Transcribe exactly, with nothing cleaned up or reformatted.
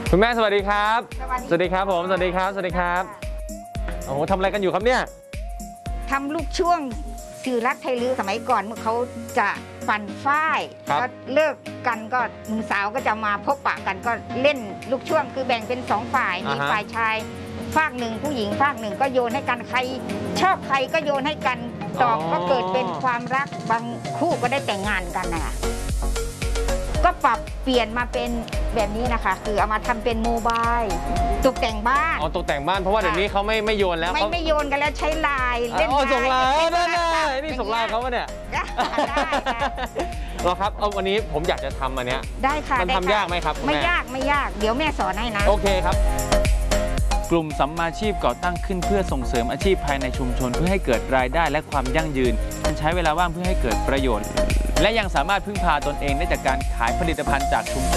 คุณแม่สวัสดีครับสวัสดีครับผมสวัสดีครับสวัสดีครับโอ้โหทำอะไรกันอยู่ครับเนี่ยทำลูกช่วงสื่อรักไทยลือสมัยก่อนเมื่อเขาจะปั่นฝ้ายก็เลิกกันก็หนุ่มสาวก็จะมาพบปะกันก็เล่นลูกช่วงคือแบ่งเป็นสองฝ่ายมีฝ่ายชายฝากหนึ่งผู้หญิงฝากหนึ่งก็โยนให้กันใครชอบใครก็โยนให้กันตอบก็เกิดเป็นความรักบางคู่ก็ได้แต่งงานกันนะคะก็ปรับเปลี่ยนมาเป็นแบบนี้นะคะคือเอามาทำเป็นโมบายตกแต่งบ้านอ๋อตกแต่งบ้านเพราะว่าเดี๋ยวนี้เขาไม่ไม่โยนแล้วไม่ไม่โยนกันแล้วใช้ไลน์เล่นไลน์ส่งไลน์ได้ได้นี่ส่งไลน์เขาปะเนี่ยได้หรอครับเอาวันนี้ผมอยากจะทำอันเนี้ยได้ค่ะมันทำยากไหมครับไม่ยากไม่ยากเดี๋ยวแม่สอนให้นะโอเคครับกลุ่มสัมมาชีพก่อตั้งขึ้นเพื่อส่งเสริมอาชีพภายในชุมชนเพื่อให้เกิดรายได้และความยั่งยืนการใช้เวลาว่างเพื่อให้เกิดประโยชน์และยังสามารถพึ่งพาตนเองได้จากการขายผลิตภัณฑ์จากชุมชน